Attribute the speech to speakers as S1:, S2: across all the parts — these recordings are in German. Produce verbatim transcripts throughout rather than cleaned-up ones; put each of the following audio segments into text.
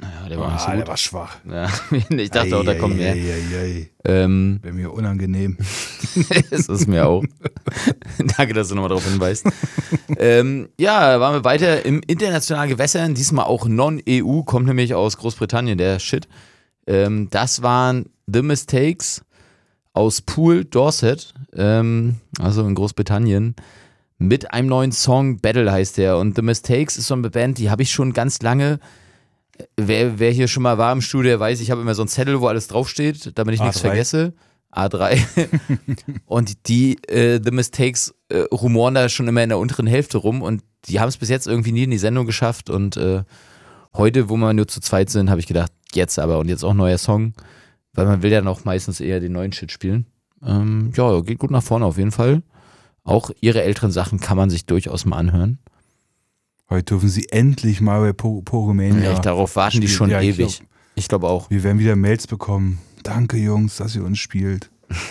S1: Naja, der war
S2: ah,
S1: nicht so
S2: der
S1: gut.
S2: war schwach.
S1: Ja, ich dachte auch, da kommt mehr.
S2: Ei,
S1: Ähm,
S2: Wäre mir unangenehm.
S1: Es ist mir auch. Danke, dass du nochmal darauf hinweist. ähm, ja, waren wir weiter im internationalen Gewässern, diesmal auch Non-E U, kommt nämlich aus Großbritannien, der Shit. Ähm, das waren The Mistakes aus Poole, Dorset, ähm, also in Großbritannien, mit einem neuen Song, Battle heißt der. Und The Mistakes ist so eine Band, die habe ich schon ganz lange. Wer, wer hier schon mal war im Studio, der weiß, ich habe immer so einen Zettel, wo alles draufsteht, damit ich
S2: A drei.
S1: nichts vergesse. A drei. Und die äh, The Mistakes äh, rumoren da schon immer in der unteren Hälfte rum und die haben es bis jetzt irgendwie nie in die Sendung geschafft. Und äh, heute, wo wir nur zu zweit sind, habe ich gedacht, jetzt aber und jetzt auch neuer Song, weil man will ja noch meistens eher den neuen Shit spielen. Ähm, ja, geht gut nach vorne auf jeden Fall. Auch ihre älteren Sachen kann man sich durchaus mal anhören.
S2: Heute dürfen sie endlich mal bei po- Pogomania.
S1: Ja, darauf warten die schon
S2: Ja, ich
S1: ewig.
S2: glaub,
S1: Ich glaube auch.
S2: Wir werden wieder Mails bekommen. Danke, Jungs, dass ihr uns spielt.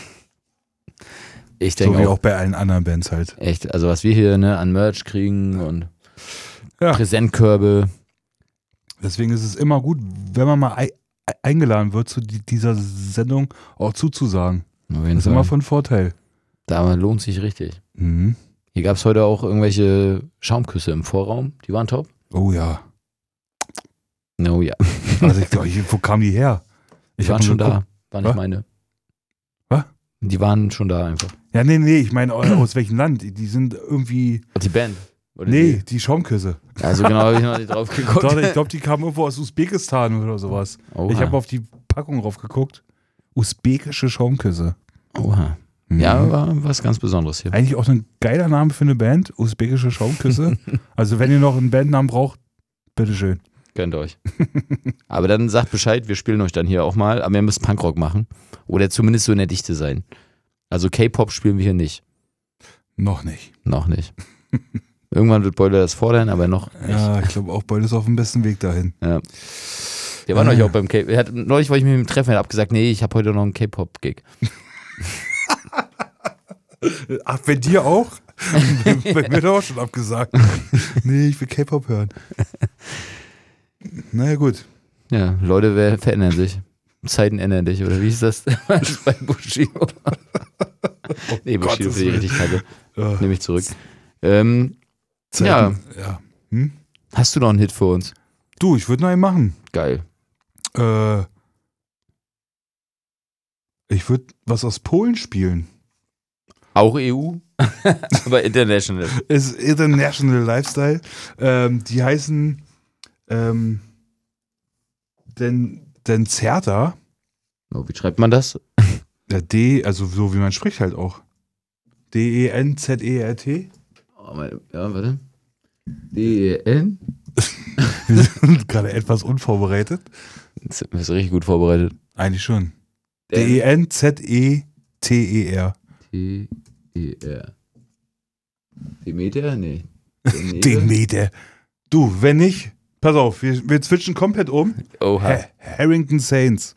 S1: Ich
S2: So
S1: denke
S2: wie
S1: auch,
S2: auch bei allen anderen Bands halt.
S1: echt, also was wir hier ne, an Merch kriegen und
S2: Ja.
S1: Präsentkörbe.
S2: Deswegen ist es immer gut, wenn man mal ei- eingeladen wird, zu die- dieser Sendung auch zuzusagen.
S1: Auf jeden
S2: Das ist
S1: Fall.
S2: immer von Vorteil.
S1: Da lohnt sich richtig.
S2: Mhm.
S1: Hier gab es heute auch irgendwelche Schaumküsse im Vorraum. Die waren top.
S2: Oh ja.
S1: No, ja.
S2: Also ich, glaub, ich, wo kamen die her?
S1: Die
S2: Ich
S1: waren
S2: hab
S1: schon
S2: nur geguckt.
S1: da. War nicht
S2: Was?
S1: meine.
S2: Was?
S1: Die waren schon da einfach.
S2: Ja, nee, nee, ich meine aus welchem Land? Die sind irgendwie.
S1: Die Band. Oder
S2: Nee,
S1: die?
S2: die Schaumküsse.
S1: Also genau habe ich noch nicht drauf geguckt.
S2: Doch, ich glaube, die kamen irgendwo aus Usbekistan oder sowas.
S1: Oha.
S2: Ich habe auf die Packung drauf geguckt. Usbekische Schaumküsse.
S1: Oha.
S2: Mhm.
S1: Ja, war was ganz Besonderes hier.
S2: Eigentlich auch ein geiler Name für eine Band. Usbekische Schaumküsse. Also wenn ihr noch einen Bandnamen braucht, bitteschön.
S1: Gönnt euch. Aber dann sagt Bescheid, wir spielen euch dann hier auch mal. Aber ihr müsst Punkrock machen. Oder zumindest so in der Dichte sein. Also K-Pop spielen wir hier nicht.
S2: Noch nicht.
S1: Noch nicht. Irgendwann wird Boiler das fordern, aber noch nicht.
S2: Ja, ich glaube auch Boyle ist auf dem besten Weg dahin.
S1: Ja. Der war neulich auch beim K-Pop. Er hat, neulich wollte ich mit ihm treffen, er hat abgesagt, nee, ich habe heute noch einen K-Pop-Gig.
S2: Ach, bei dir auch? Bei mir hat er auch schon abgesagt. Nee, ich will K-Pop hören. Naja, gut.
S1: Ja, Leute wer- verändern sich. Zeiten ändern dich, oder wie ist das bei Bushido? Nee, Bushido
S2: Gottes
S1: für die
S2: Willen.
S1: richtig kacke.
S2: Ja.
S1: Nehme ich zurück. Ähm,
S2: Zeiten, ja. Hm?
S1: hast du noch einen Hit für uns?
S2: Du, ich würde noch einen machen.
S1: Geil.
S2: Äh, ich würde was aus Polen spielen.
S1: Auch E U? Aber international.
S2: Es ist International Lifestyle. Ähm, die heißen ähm, Den, Denzerta.
S1: Oh, wie schreibt man das?
S2: Der D, also so wie man spricht halt auch. D E N Z E R T.
S1: Oh, meine, ja, warte. D E N?
S2: Wir sind gerade etwas unvorbereitet.
S1: Jetzt bist du richtig gut vorbereitet.
S2: Eigentlich schon. D E N Z E T E R.
S1: T E R. Demeter? Nee.
S2: Demeter. Du, wenn nicht, pass auf, wir, wir switchen komplett um.
S1: Oha.
S2: Ha Harrington Saints.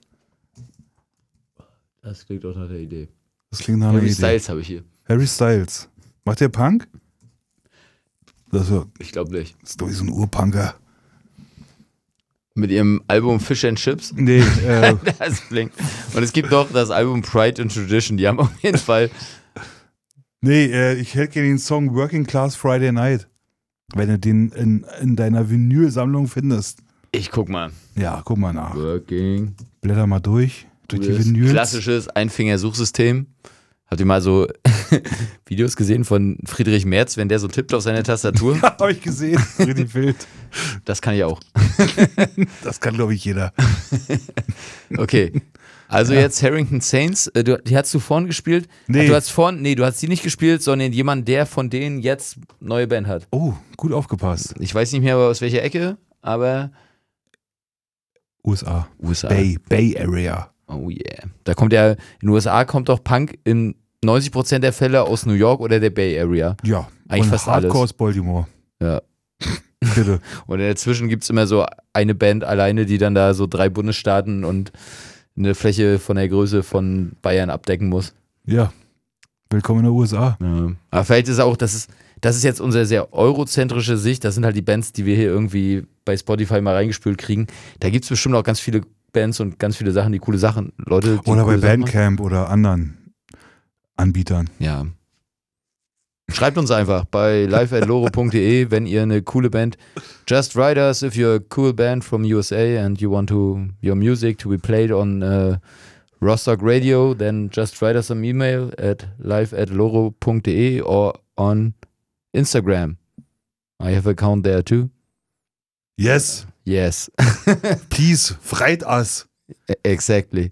S1: Das klingt doch nach der Idee.
S2: Das klingt nach einer
S1: Harry
S2: Idee.
S1: Styles habe ich hier.
S2: Harry Styles. Macht der Punk? Das ist, ja-
S1: Ich glaube nicht.
S2: das ist doch so ein Urpunker.
S1: Mit ihrem Album Fish and Chips.
S2: Nee, äh,
S1: Das blinkt. Und es gibt noch das Album Pride and Tradition. Die haben auf jeden Fall.
S2: nee äh, ich hätte gerne den Song Working Class Friday Night. Wenn du den in, in deiner Vinylsammlung findest.
S1: Ich guck mal.
S2: Ja, guck mal nach.
S1: Working.
S2: Blätter mal durch. Durch die
S1: Gutes,
S2: Vinyls.
S1: klassisches Einfinger-Suchsystem. Habt ihr mal so Videos gesehen von Friedrich Merz, wenn der so tippt auf seine Tastatur?
S2: Ja, hab ich gesehen. Richtig wild.
S1: Das kann ich auch.
S2: Das kann, glaube ich, jeder.
S1: Okay. Also
S2: Ja.
S1: jetzt Harrington Saints. Äh, Du, die hast du vorhin gespielt?
S2: Nee.
S1: Ach, du hast vorhin, nee, du hast die nicht gespielt, sondern jemand, der von denen jetzt neue Band hat.
S2: Oh, gut aufgepasst.
S1: Ich weiß nicht mehr aus welcher Ecke, aber
S2: U S A.
S1: U S A.
S2: Bay, Bay Area.
S1: Oh yeah. Da kommt ja, in den U S A kommt doch Punk in neunzig Prozent der Fälle aus New York oder der Bay Area.
S2: Ja.
S1: Eigentlich
S2: und
S1: fast
S2: Hardcore
S1: alles.
S2: aus Baltimore.
S1: Ja.
S2: Bitte.
S1: Und dazwischen gibt es immer so eine Band alleine, die dann da so drei Bundesstaaten und eine Fläche von der Größe von Bayern abdecken muss.
S2: Ja. Willkommen in den U S A.
S1: Ja. Aber vielleicht ist auch, das ist, das ist jetzt unsere sehr eurozentrische Sicht. Das sind halt die Bands, die wir hier irgendwie bei Spotify mal reingespült kriegen. Da gibt es bestimmt auch ganz viele Bands und ganz viele Sachen, die coole Sachen, Leute. Die
S2: oder bei
S1: coole Sachen
S2: Bandcamp
S1: machen.
S2: oder anderen Anbietern.
S1: Ja. Schreibt uns einfach bei live at loro punkt de, wenn ihr eine coole Band. Just write us if you're a cool band from U S A and you want to your music to be played on uh, Rostock Radio, then just write us an email at live at loro punkt de or on Instagram. I have an account there too.
S2: Yes.
S1: Yes.
S2: Please, write us.
S1: Exactly.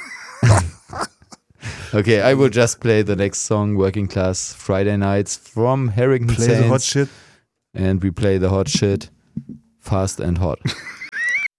S1: Okay, I will just play the next song, Working Class Friday Nights from Harrington
S2: Play
S1: Saints.
S2: the hot shit.
S1: And we play the hot shit fast and hot.